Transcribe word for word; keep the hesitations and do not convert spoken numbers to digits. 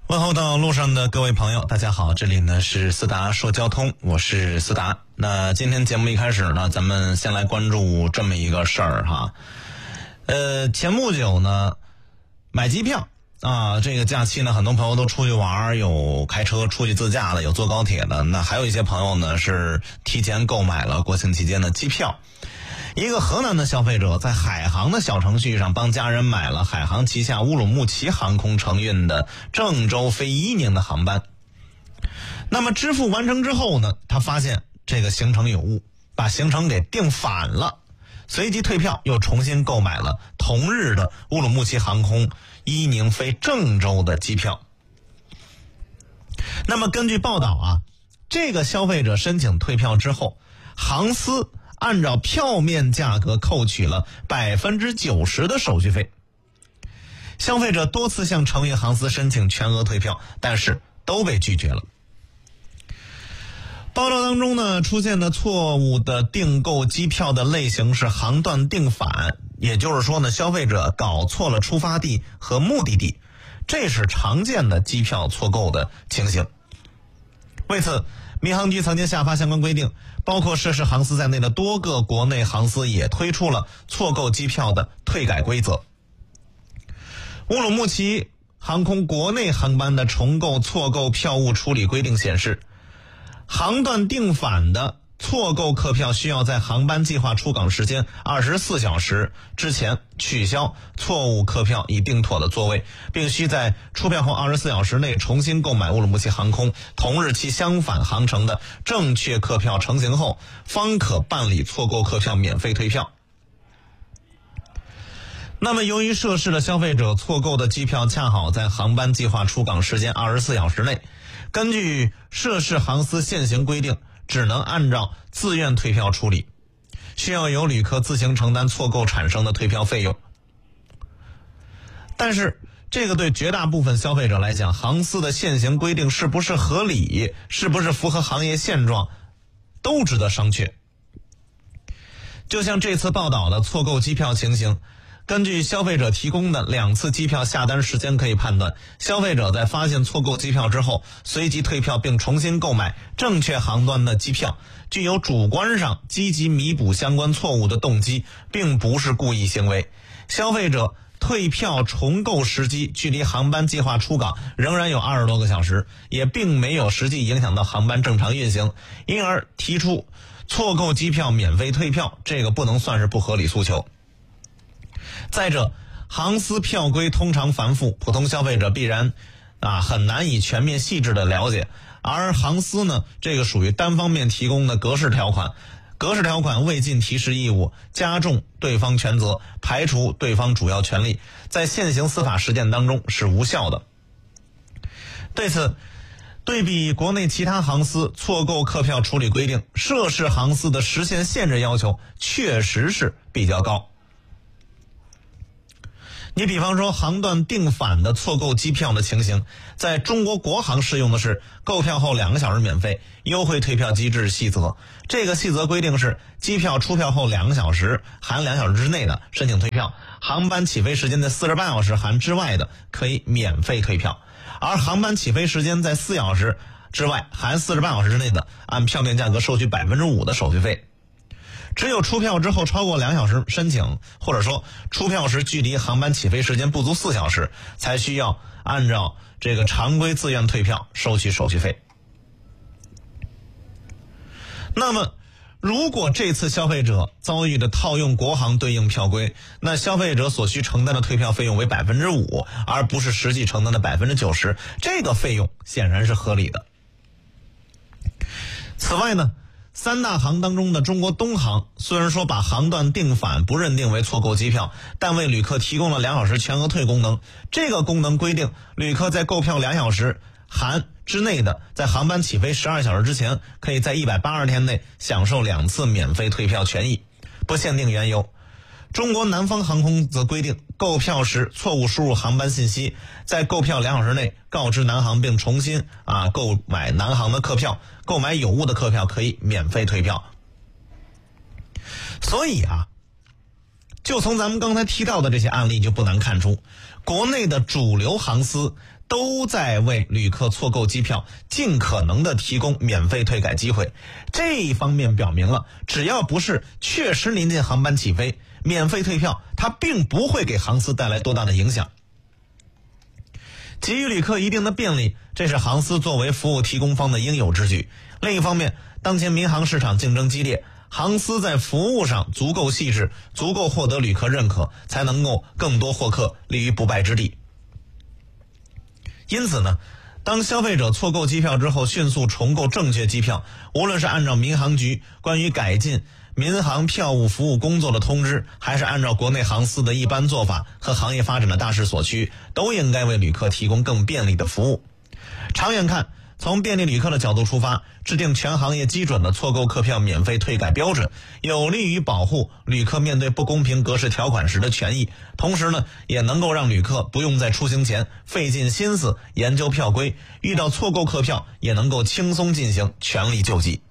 问候到路上的各位朋友，大家好，这里呢是思达说交通，我是思达。那今天节目一开始呢，咱们先来关注这么一个事儿哈。呃，前不久呢，买机票啊，这个假期呢，很多朋友都出去玩，有开车出去自驾的，有坐高铁的，那还有一些朋友呢是提前购买了国庆期间的机票。一个河南的消费者在海航的小程序上帮家人买了海航旗下乌鲁木齐航空承运的郑州飞伊宁的航班。那么支付完成之后呢，他发现这个行程有误，把行程给订反了，随即退票，又重新购买了同日的乌鲁木齐航空伊宁飞郑州的机票。那么根据报道啊，这个消费者申请退票之后，航司按照票面价格扣取了百分之九十的手续费。消费者多次向承运航司申请全额退票，但是都被拒绝了。报道当中呢，出现的错误的订购机票的类型是航段订反，也就是说呢，消费者搞错了出发地和目的地，这是常见的机票错购的情形。为此，民航局曾经下发相关规定，包括涉事航司在内的多个国内航司也推出了错购机票的退改规则。乌鲁木齐航空国内航班的重购错购票务处理规定显示，航段订反的错购客票需要在航班计划出港时间二十四小时之前取消错误客票已订妥的座位，并需在出票后二十四小时内重新购买乌鲁木齐航空同日期相反航程的正确客票成型后，方可办理错购客票免费退票。那么由于涉事的消费者错购的机票恰好在航班计划出港时间二十四小时内，根据涉事航司现行规定，只能按照自愿退票处理，需要由旅客自行承担错购产生的退票费用。但是这个对绝大部分消费者来讲，航司的现行规定是不是合理，是不是符合行业现状，都值得商榷。就像这次报道的错购机票情形，根据消费者提供的两次机票下单时间可以判断，消费者在发现错购机票之后，随即退票并重新购买正确航段的机票，具有主观上积极弥补相关错误的动机，并不是故意行为。消费者退票重购时机距离航班计划出港仍然有二十多个小时，也并没有实际影响到航班正常运行，因而提出错购机票免费退票，这个不能算是不合理诉求。再者，航司票规通常繁复，普通消费者必然啊很难以全面细致的了解，而航司呢，这个属于单方面提供的格式条款，格式条款未尽提示义务，加重对方权责，排除对方主要权利，在现行司法实践当中是无效的。对此，对比国内其他航司错购客票处理规定，涉事航司的时限限制要求确实是比较高。你比方说航段订反的错购机票的情形，在中国国航适用的是购票后两个小时免费优惠退票机制细则。这个细则规定是，机票出票后两个小时含两小时之内的申请退票，航班起飞时间在四十八小时含之外的可以免费退票，而航班起飞时间在四小时之外含四十八小时之内的，按票面价格收取百分之五的手续费。只有出票之后超过两小时申请，或者说出票时距离航班起飞时间不足四小时，才需要按照这个常规自愿退票收取手续费。那么如果这次消费者遭遇的套用国航对应票规，那消费者所需承担的退票费用为百分之五，而不是实际承担的百分之九十，这个费用显然是合理的。此外呢，三大航当中的中国东航虽然说把航段订反不认定为错购机票，但为旅客提供了两小时全额退功能。这个功能规定，旅客在购票两小时含之内的，在航班起飞十二小时之前，可以在一百八十天内享受两次免费退票权益，不限定缘由。中国南方航空则规定，购票时错误输入航班信息，在购票两小时内告知南航并重新啊购买南航的客票，购买有误的客票可以免费退票。所以啊，就从咱们刚才提到的这些案例就不难看出，国内的主流航司都在为旅客错购机票尽可能的提供免费退改机会。这一方面表明了，只要不是确实临近航班起飞，免费退票它并不会给航司带来多大的影响。给予旅客一定的便利，这是航司作为服务提供方的应有之举。另一方面，当前民航市场竞争激烈，航司在服务上足够细致，足够获得旅客认可，才能够更多获客，立于不败之地。因此呢，当消费者错购机票之后迅速重购正确机票，无论是按照民航局关于改进民航票务服务工作的通知，还是按照国内航司的一般做法和行业发展的大势所趋，都应该为旅客提供更便利的服务。长远看，从便利旅客的角度出发，制定全行业基准的错购客票免费退改标准，有利于保护旅客面对不公平格式条款时的权益，同时呢，也能够让旅客不用在出行前费尽心思研究票规，遇到错购客票也能够轻松进行权利救济。